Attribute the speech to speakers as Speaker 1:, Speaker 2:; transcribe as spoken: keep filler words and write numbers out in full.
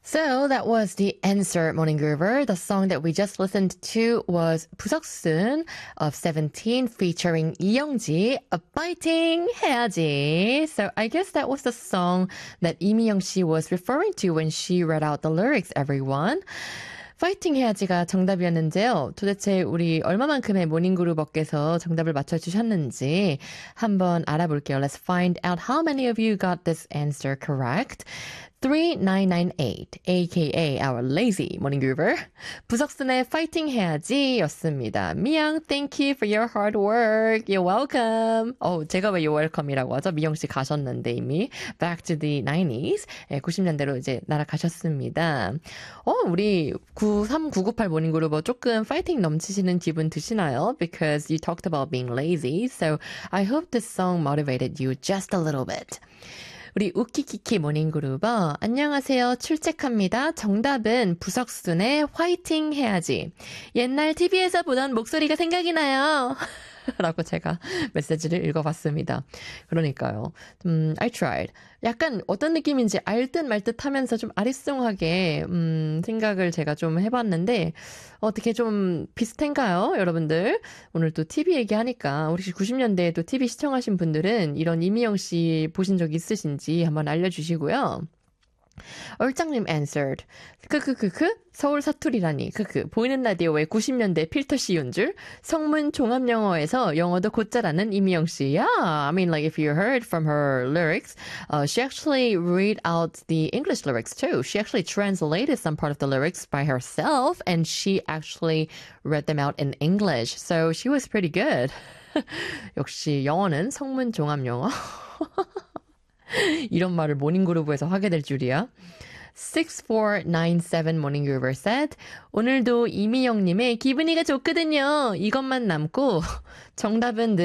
Speaker 1: So that was the answer, Morning Groover. The song that we just listened to was 부석순 of seventeen featuring 이영지, A Fighting 해야지. So I guess that was the song that 이미영 씨 was referring to when she read out the lyrics, everyone. 파이팅 해야지가 정답이었는데요. 도대체 우리 얼마만큼의 모닝그룹업께서 정답을 맞춰주셨는지 한번 알아볼게요. Let's find out how many of you got this answer correct. three nine nine eight, aka our lazy morning groover. 부석순의 파이팅 해야지 였습니다. 미영, thank you for your hard work. You're welcome. 어, 제가 왜 you're welcome이라고 하죠? 미영 씨 가셨는데 이미. Back to the nineties. 예, 구십 년대로 이제 날아가셨습니다. 어, 우리 구삼구구팔 모닝그루버 조금 파이팅 넘치시는 기분 드시나요? Because you talked about being lazy. So I hope this song motivated you just a little bit. 우리 우키키키 모닝그루버 안녕하세요. 출첵합니다. 정답은 부석순의 화이팅 해야지. 옛날 티비에서 보던 목소리가 생각이 나요. 라고 제가 메시지를 읽어봤습니다. 그러니까요. 음, I tried. 약간 어떤 느낌인지 알 듯 말 듯 하면서 좀 아리송하게 음, 생각을 제가 좀 해봤는데 어떻게 좀 비슷한가요, 여러분들? 오늘 또 티비 얘기하니까 우리 구십 년대에 또 티비 시청하신 분들은 이런 이미영 씨 보신 적 있으신지 한번 알려주시고요. 얼짱님 answered. 크크크크 서울 사투리라니. 크크 보이는 라디오에 구십 년대 필터 씌운 줄. 성문 종합영어에서 영어도 곧잘하는 이미영 씨. Yeah, I mean like if you heard from her lyrics, uh, she actually read out the English lyrics too. She actually translated some part of the lyrics by herself and she actually read them out in English. So she was pretty good. 역시 영어는 성문 종합영어. 이런 말을 모닝그루브에서 하게 될 줄이야. six four nine seven 모닝그루버 said 오늘도 이미영님의 기분이가 좋거든요. 이것만 남고 정답은